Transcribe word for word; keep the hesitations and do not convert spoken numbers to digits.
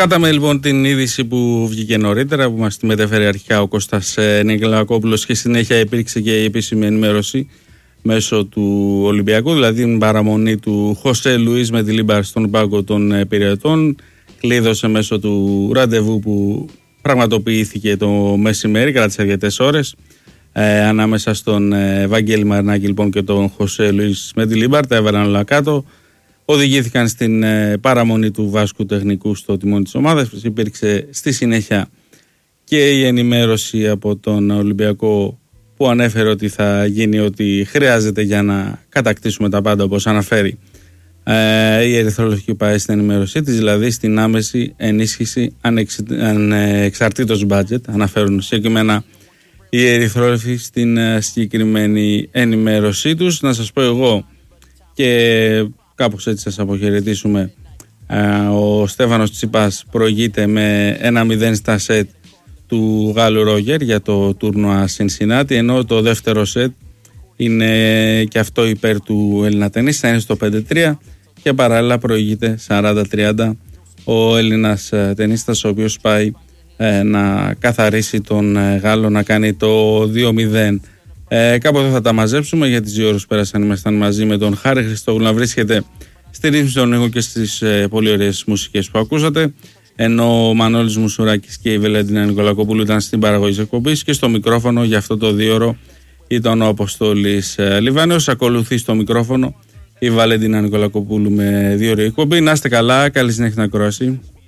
Σκάταμε λοιπόν την είδηση που βγήκε νωρίτερα, που μας τη μετέφερε αρχικά ο Κώστας Νικολακόπουλος και συνέχεια υπήρξε και η επίσημη ενημέρωση μέσω του Ολυμπιακού, δηλαδή την παραμονή του Χωσέ Λουίς με τη Λίμπαρ στον πάγκο των Πειραιτών. Κλείδωσε μέσω του ραντεβού που πραγματοποιήθηκε το μεσημέρι, κράτησε αρκετές ώρες, ε, ανάμεσα στον ε, Βαγγέλη Μαρινάκη λοιπόν και τον Χωσέ Λουίς με τη Λίμπαρ. Τα έβαλαν όλα κάτω. Οδηγήθηκαν στην ε, παραμονή του Βάσκου τεχνικού στο τιμόνι της ομάδας. Υπήρξε στη συνέχεια και η ενημέρωση από τον Ολυμπιακό που ανέφερε ότι θα γίνει ό,τι χρειάζεται για να κατακτήσουμε τα πάντα, όπως αναφέρει ε, η Ερυθρολευκή ΠΑΕ στην ενημέρωσή της, δηλαδή στην άμεση ενίσχυση ανεξαρτήτως budget. Αναφέρουν συγκεκριμένα οι Ερυθρόλευκοι στην ε, συγκεκριμένη ενημέρωσή τους. Να σας πω εγώ, και κάπως έτσι σας αποχαιρετήσουμε, ε, ο Στέφανος Τσιπάς προηγείται με ένα μηδέν στα σετ του Γάλλου Ρόγερ για το τουρνουά Σινσινάτι, ενώ το δεύτερο σετ είναι και αυτό υπέρ του Έλληνα ταινίστα, είναι στο πέντε τρία και παράλληλα προηγείται σαράντα τριάντα ο Έλληνας ταινίστας, ο οποίος πάει ε, να καθαρίσει τον ε, Γάλλο, να κάνει το δύο μηδέν. Ε, κάποτε θα τα μαζέψουμε, για τις δύο ώρες που πέρασαν ήμασταν μαζί με τον Χάρη Χριστόγλου, να βρίσκεται στη ρύθμιση των ήχων και στις ε, πολύ ωραίες μουσικές που ακούσατε, ενώ ο Μανώλης Μουσουράκης και η Βαλεντίνα Νικολακοπούλου ήταν στην παραγωγή της εκπομπής, και στο μικρόφωνο για αυτό το δύο ώρο ήταν ο Αποστόλης ε, Λιβάνιος. Ακολουθεί στο μικρόφωνο η Βαλεντίνα Νικολακοπούλου με δύο ώρες εκπομπή. Να είστε καλά, καλή συνέχεια στην ακρόαση.